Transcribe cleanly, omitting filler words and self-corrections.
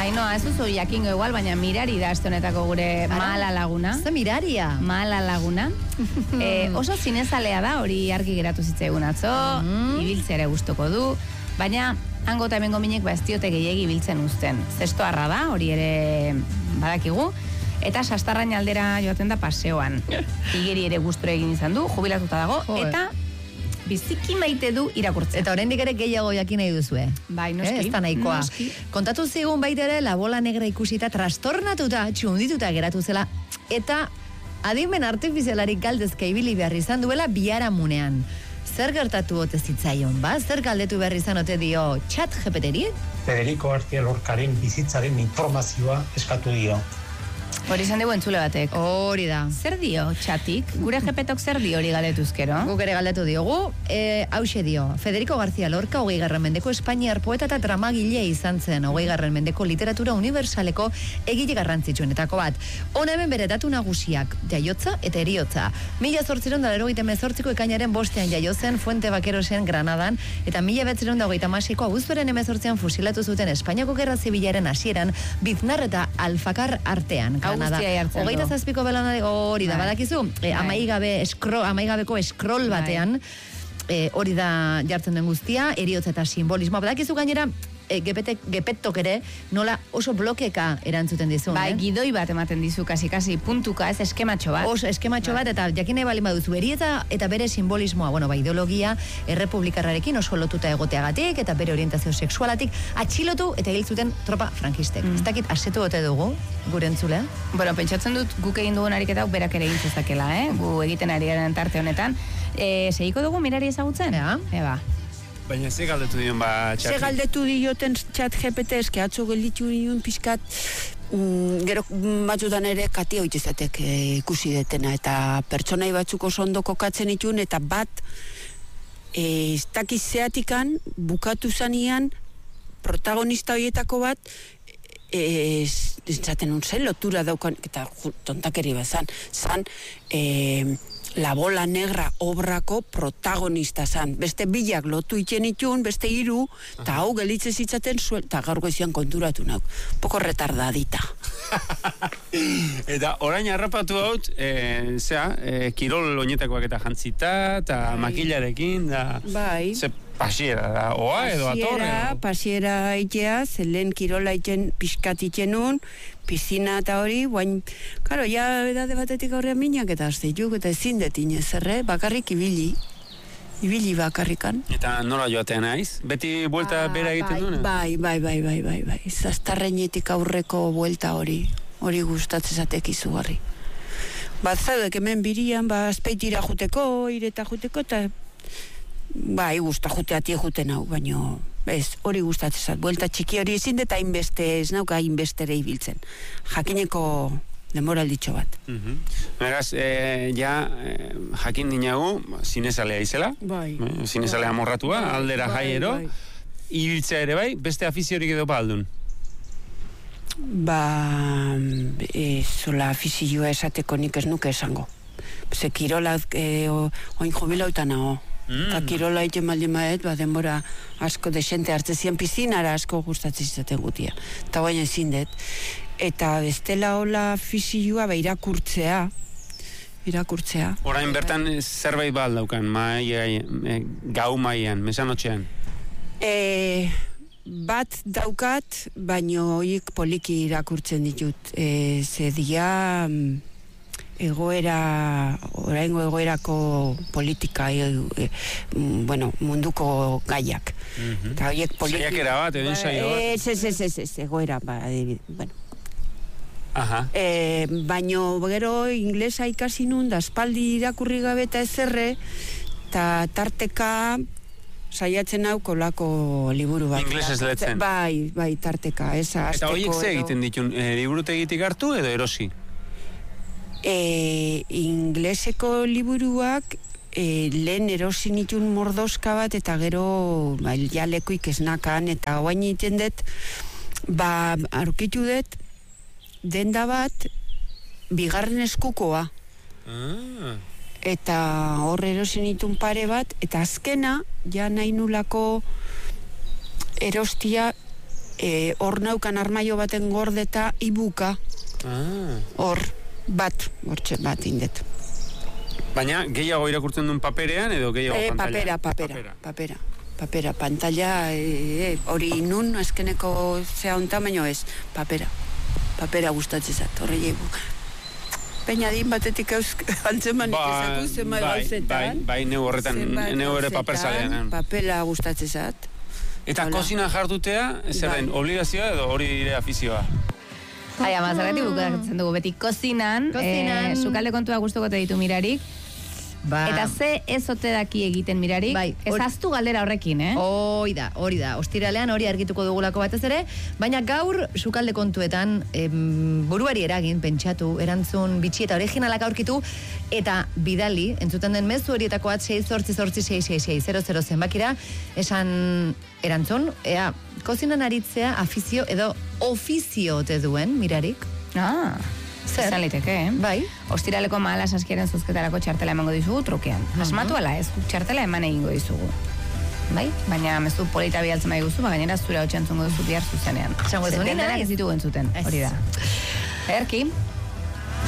Ainoa, ez duzu jakingo igual, baina Mirari da aste honetako gure mala laguna. Zer Miraria? Mala laguna. Oso zinezalea da, hori argi geratu zitzaigun atzo, ibiltzea ere gustuko du, baina hango eta hemengo minek ez diote gehiegi ibiltzen uzten. Zestoarra da, hori ere badakigu, eta Sastarrain aldera joaten da paseoan. Igeri ere gustura egin izan du, jubilatuta dago, eta biziki maite du irakurtzen. Eta oraindik ere gehiago jakin nahi duzue. Bai, noski. Ez da nahikoa. Kontatu zigun baita ere, La Bola Negra ikusita trastornatuta, txundituta geratu zela, eta adimen artifizialarik galdezka ibili behar izan duela biharamunean. Zer gertatu ote zitzaion, ba? Zer galdetu behar izan ote dio ChatGPT-ri? Federico García Lorcaren bizitzaren informazioa eskatu dio. Hori izan dugu entzule batek. Hori da. Zer dio, txatik? Gure jepetok zer dio hori galdetuzkero? Guk ere galdetu diogu. Hauxe dio, Federico García Lorca 20. mendeko Espainiar poeta eta dramagile izan zen, 20. mendeko literatura universaleko egile garrantzitsuenetako bat. Hona hemen bere datu nagusiak, jaiotza eta eriotza. 1898ko ekainaren 5ean jaio zen Fuente Bakerosen Granadan, eta 1926ko abuztuaren 18an fusilatu zuten Espainiako Gerra Zibilaren hasieran Biznar eta Alfakar artean. Hogeita zazpiko belaunaldi hori da, badakizu, amaigabeko scroll batean, hori da jartzen den guztia, eriotza eta simbolismoa. Badakizu gainera, gepetok ere, nola oso blokeka erantzuten dizu. Bai, gidoi bat ematen dizu, kasi puntuka, ez eskematxo bat. Oso eskematxo bat, eta jakin nahi balin baduzu, eriotza eta bere simbolismoa, ideologia errepublikarrarekin oso lotuta egoteagatik, eta bere orientazio sexualatik, atxilotu eta hil zuten tropa frankistek. Ez dakit, asetu ote dugu, gure entzulea? Bueno, pentsatzen dut guk egin dugun ariketa berak ere egin zezakela, gu egiten ari garen tarte honetan. Segiko dugu Mirari ezagutzen? Eba. Baina ze galdetu dion Ze galdetu dioten ChatGPT eske atzo gelditu dion pizkat gero batzutan ere katia hoitzezatek ikusi detena eta pertsonai batzuk oso ondo kokatzen ditun eta bat ez dakiz zeatikan bukatu zanean protagonista horietako bat zaten zen lotura daukan eta tontakeri bat zan La Bola Negra obrako protagonista zan. Beste bilak lotu itxen itun, beste 3, eta hau gelitze zitzaten zuen, eta gaur goizian konturatu nauk. Poko retardadita. Eta orain harrapatu haut, kirol oinetakoak eta jantzita, eta makilarekin, da... Bai. Pasiera da, oa edo atorre? Pasiera itea, zelen kirola itxen pixkat itxenun, piscina eta hori, guain, karo, ja edade batetik aurrean minak eta azteituk, eta ezin detinez, bakarrik ibili bakarrikan. Eta nola joatean naiz? Beti buelta bera egiten duna? Bai. Zastarrenetik aurreko buelta hori gustatzezatek izugarri. Bat zaudek hemen birian, azpeitira juteko, ireta juteko, eta bai, jutea juten hau, baino ez, hori gustatzezat. Buelta txiki hori ezin deta hainbeste, ez nauka hainbestere ibiltzen. Jakineko demoralditxo bat. Beraz, jakin dinagu, zinezalea izela. Bai. Zinezalea morratua, aldera jaiero. Ibiltzea ere bai, beste afiziorik edo baldun? Zola afizioa esateko nik ez nuke esango. Ze kirolak oin jubilauta nago. Eta kirola egin baldin maet, denbora asko desente hartzezien pizinara asko gustatzen izaten gutia. Eta baina ezin dut. Eta bestela hola fizioa irakurtzea. Orain bertan zerbait daukan, gau maian, mesanotxean? Bat daukat, baino hoik poliki irakurtzen ditut. Zedia... oraingo egoerako politika, munduko gaiak. Eta horiek poliki... Saiakera bat, edo ensaio bat? Ez, egoera, bueno. Aha. Baino, gero, inglesa ikasi nun, da espaldi irakurri gabe eta ezerre, eta tarteka saiatzen hau kolako liburu bat. Inglesez letzen? Bai, tarteka. Eta horiek ze egiten ditun, liburutegitik hartu edo erosi? Ingleseko liburuak lehen erosin itun mordoska bat eta gero jalekoik esnakan eta oain iten dut aurkitu dut denda bat bigarren eskukoa eta hor erosin itun pare bat eta azkena ja nahi nulako erostia hor naukan armaio baten gordeta ibuka, hor, hortxe bat indet. Baina, gehiago irakurtzen duen paperean edo gehiago pantalla? Papera, pantalla, hori nun, azkeneko zea hontan, baino ez, papera gustatzen zat, horre Peñadin batetik antzemanik ezatu, zenbait gauzetan. Bai, neu horretan, neu ere papersalean. Papela gustatzen zat. Eta kozina jardutea, zer den, obligazioa edo hori ere afizioa? Ai, ama, zergatik bukatzen dugu, beti kozinan, sukalde kontua guztoko te ditu Mirarik, eta ze ez ote daki egiten Mirarik, ez aztu galdera horrekin, Hori da, ostiralean hori argituko dugulako batez ere, baina gaur sukalde kontuetan buruari eragin, pentsatu, erantzun bitxi eta originalak aurkitu, eta bidali, entzuten den mezu horietako 688666600 zenbakira, esan erantzun, ea, kozinan aritzea afizio edo ofizio ote duen, Mirarik? Zan liteke, Bai. Ostiraleko mahala saskiaren zuzketarako txartela emango dizugu trukean. Asmatu ala ez, txartela eman egingo dizugu. Bai? Baina mezu polita bialtzen bai guzu, gainera zura hotxantzungo duzu bihar zuzenean. Zango ez Zetendenak ez ditugu entzuten, hori da. Erki?